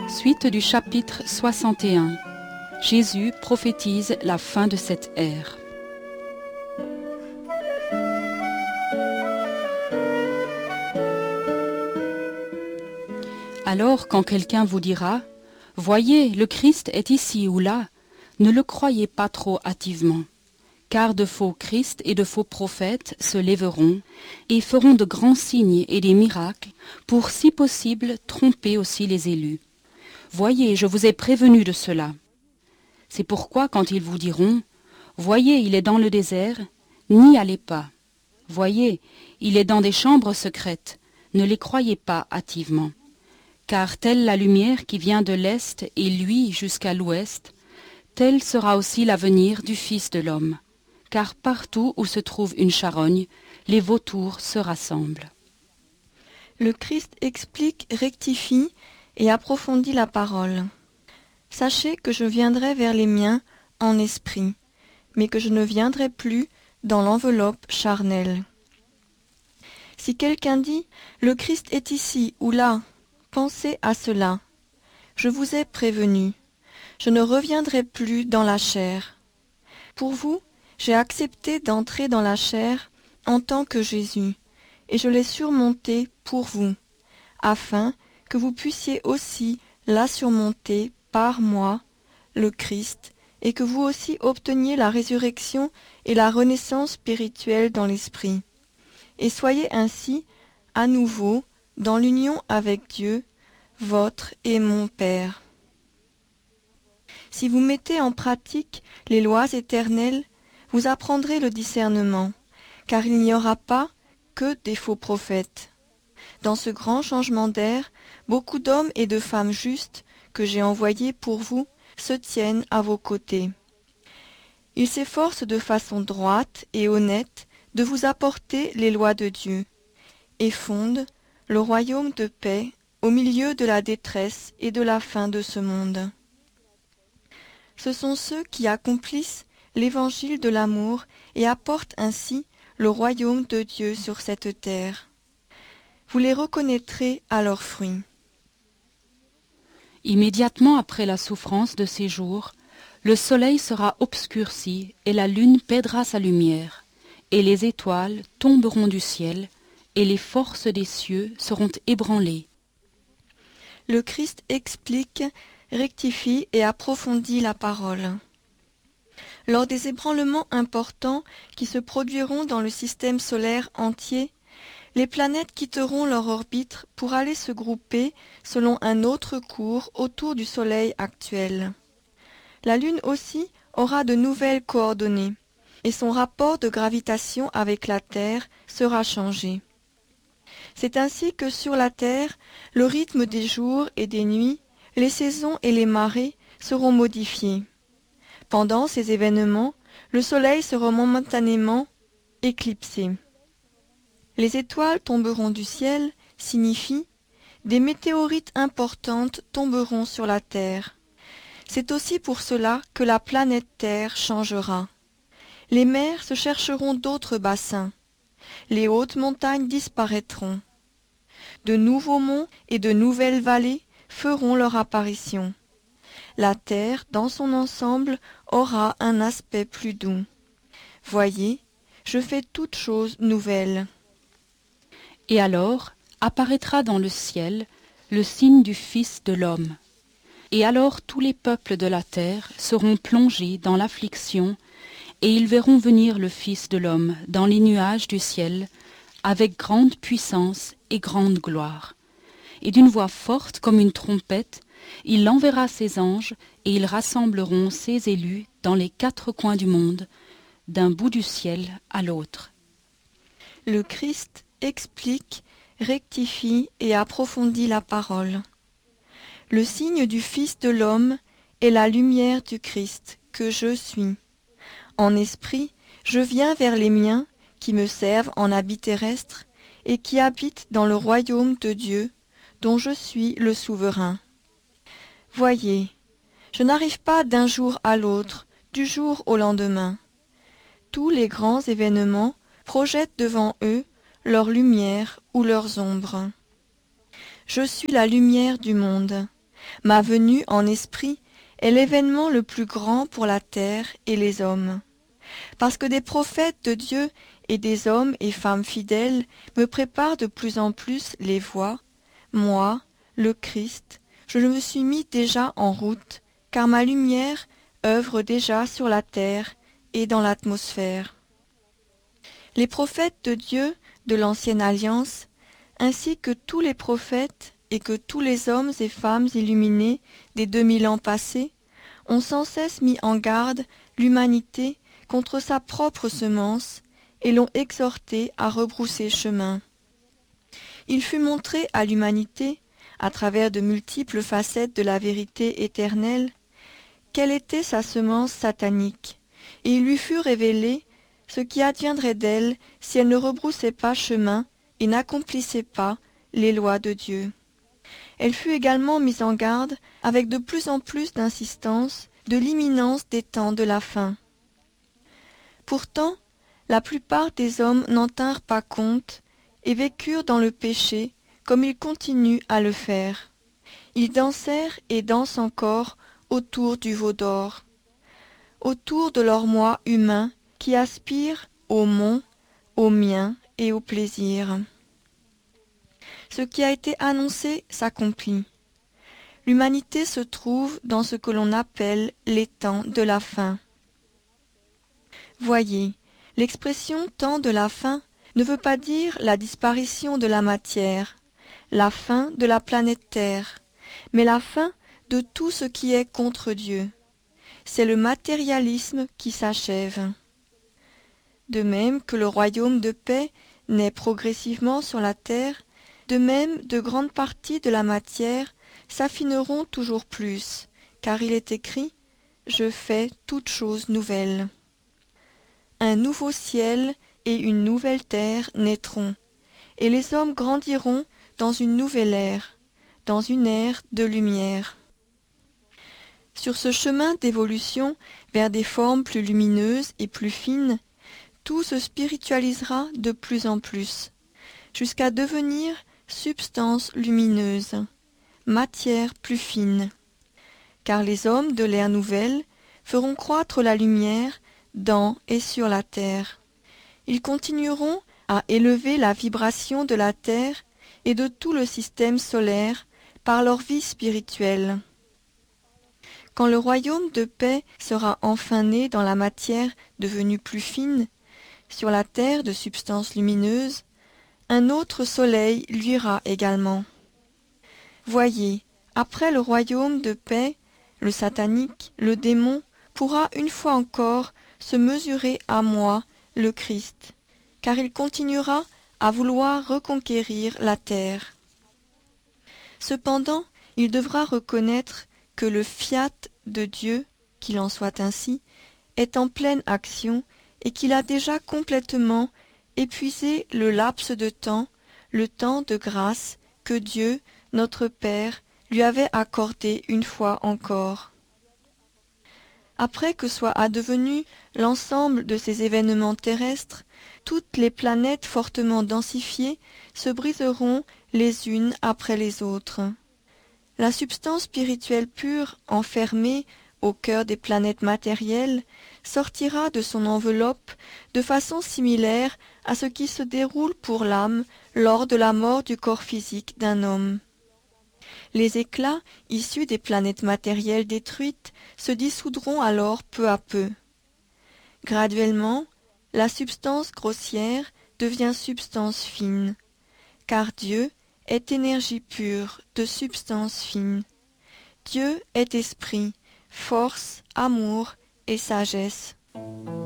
Suite du chapitre 61. Jésus prophétise la fin de cette ère. Alors, quand quelqu'un vous dira « Voyez, le Christ est ici ou là », ne le croyez pas trop hâtivement, car de faux Christ et de faux prophètes se lèveront et feront de grands signes et des miracles pour, si possible, tromper aussi les élus. Voyez, je vous ai prévenu de cela. C'est pourquoi, quand ils vous diront « Voyez, il est dans le désert », n'y allez pas. Voyez, il est dans des chambres secrètes, ne les croyez pas hâtivement. Car telle la lumière qui vient de l'Est et luit jusqu'à l'Ouest, tel sera aussi l'avenir du Fils de l'homme. Car partout où se trouve une charogne, les vautours se rassemblent. Le Christ explique, rectifie et approfondit la parole. Sachez que je viendrai vers les miens en esprit, mais que je ne viendrai plus dans l'enveloppe charnelle. Si quelqu'un dit « Le Christ est ici ou là », pensez à cela. Je vous ai prévenu. Je ne reviendrai plus dans la chair. Pour vous, j'ai accepté d'entrer dans la chair en tant que Jésus, et je l'ai surmonté pour vous, afin que vous puissiez aussi la surmonter par moi, le Christ, et que vous aussi obteniez la résurrection et la renaissance spirituelle dans l'esprit, et soyez ainsi à nouveau dans l'union avec Dieu, votre et mon Père. Si vous mettez en pratique les lois éternelles, vous apprendrez le discernement, car il n'y aura pas que des faux prophètes. Dans ce grand changement d'air, beaucoup d'hommes et de femmes justes que j'ai envoyés pour vous se tiennent à vos côtés. Ils s'efforcent de façon droite et honnête de vous apporter les lois de Dieu et fondent le royaume de paix au milieu de la détresse et de la fin de ce monde. Ce sont ceux qui accomplissent l'évangile de l'amour et apportent ainsi le royaume de Dieu sur cette terre. Vous les reconnaîtrez à leurs fruits. Immédiatement après la souffrance de ces jours, le soleil sera obscurci et la lune perdra sa lumière, et les étoiles tomberont du ciel, et les forces des cieux seront ébranlées. Le Christ explique, rectifie et approfondit la parole. Lors des ébranlements importants qui se produiront dans le système solaire entier, les planètes quitteront leur orbite pour aller se grouper selon un autre cours autour du Soleil actuel. La Lune aussi aura de nouvelles coordonnées, et son rapport de gravitation avec la Terre sera changé. C'est ainsi que sur la Terre, le rythme des jours et des nuits, les saisons et les marées seront modifiés. Pendant ces événements, le Soleil sera momentanément éclipsé. Les étoiles tomberont du ciel signifie des météorites importantes tomberont sur la Terre. C'est aussi pour cela que la planète Terre changera. Les mers se chercheront d'autres bassins. Les hautes montagnes disparaîtront. De nouveaux monts et de nouvelles vallées feront leur apparition. La terre, dans son ensemble, aura un aspect plus doux. Voyez, je fais toutes choses nouvelles. Et alors apparaîtra dans le ciel le signe du Fils de l'homme. Et alors tous les peuples de la terre seront plongés dans l'affliction, et ils verront venir le Fils de l'homme dans les nuages du ciel, avec grande puissance et grande gloire. Et d'une voix forte comme une trompette, il enverra ses anges, et ils rassembleront ses élus dans les 4 coins du monde, d'un bout du ciel à l'autre. Le Christ explique, rectifie et approfondit la parole. Le signe du Fils de l'homme est la lumière du Christ que je suis. En esprit, je viens vers les miens qui me servent en habit terrestre et qui habitent dans le royaume de Dieu, dont je suis le souverain. Voyez, je n'arrive pas d'un jour à l'autre, du jour au lendemain. Tous les grands événements projettent devant eux leur lumière ou leurs ombres. Je suis la lumière du monde. Ma venue en esprit est l'événement le plus grand pour la terre et les hommes. Parce que des prophètes de Dieu et des hommes et femmes fidèles me préparent de plus en plus les voies, moi, le Christ, je me suis mis déjà en route, car ma lumière œuvre déjà sur la terre et dans l'atmosphère. Les prophètes de Dieu de l'Ancienne Alliance, ainsi que tous les prophètes et que tous les hommes et femmes illuminés des 2000 ans passés, ont sans cesse mis en garde l'humanité contre sa propre semence et l'ont exhorté à rebrousser chemin. Il fut montré à l'humanité, à travers de multiples facettes de la vérité éternelle, quelle était sa semence satanique, et il lui fut révélé ce qui adviendrait d'elle si elle ne rebroussait pas chemin et n'accomplissait pas les lois de Dieu. Elle fut également mise en garde avec de plus en plus d'insistance de l'imminence des temps de la fin. Pourtant, la plupart des hommes n'en tinrent pas compte et vécurent dans le péché comme ils continuent à le faire. Ils dansèrent et dansent encore autour du veau d'or, autour de leur moi humain qui aspire au mon, au mien et au plaisir. Ce qui a été annoncé s'accomplit. L'humanité se trouve dans ce que l'on appelle les temps de la fin. Voyez, l'expression « temps de la fin » ne veut pas dire la disparition de la matière, la fin de la planète Terre, mais la fin de tout ce qui est contre Dieu. C'est le matérialisme qui s'achève. De même que le royaume de paix naît progressivement sur la terre, de même de grandes parties de la matière s'affineront toujours plus, car il est écrit « Je fais toutes choses nouvelles ». Un nouveau ciel et une nouvelle terre naîtront, et les hommes grandiront dans une nouvelle ère, dans une ère de lumière. Sur ce chemin d'évolution vers des formes plus lumineuses et plus fines, tout se spiritualisera de plus en plus, jusqu'à devenir substance lumineuse, matière plus fine. Car les hommes de l'ère nouvelle feront croître la lumière dans et sur la terre. Ils continueront à élever la vibration de la terre et de tout le système solaire par leur vie spirituelle. Quand le royaume de paix sera enfin né dans la matière devenue plus fine, sur la terre de substance lumineuse, un autre soleil luira également. Voyez, après le royaume de paix, le satanique, le démon, pourra une fois encore se mesurer à moi, le Christ, car il continuera à vouloir reconquérir la terre. Cependant, il devra reconnaître que le fiat de Dieu, qu'il en soit ainsi, est en pleine action et qu'il a déjà complètement épuisé le laps de temps, le temps de grâce que Dieu, notre Père, lui avait accordé une fois encore. Après que soit advenu l'ensemble de ces événements terrestres, toutes les planètes fortement densifiées se briseront les unes après les autres. La substance spirituelle pure, enfermée au cœur des planètes matérielles, sortira de son enveloppe de façon similaire à ce qui se déroule pour l'âme lors de la mort du corps physique d'un homme. Les éclats issus des planètes matérielles détruites se dissoudront alors peu à peu. Graduellement, la substance grossière devient substance fine, car Dieu est énergie pure de substance fine. Dieu est esprit, force, amour et sagesse.